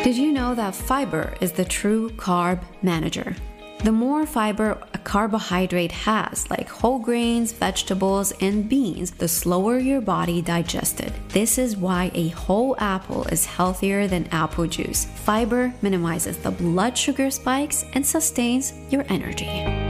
Did you know that fiber is the true carb manager? The more fiber a carbohydrate has, like whole grains, vegetables, and beans, the slower your body digests it. This is why a whole apple is healthier than apple juice. Fiber minimizes the blood sugar spikes and sustains your energy.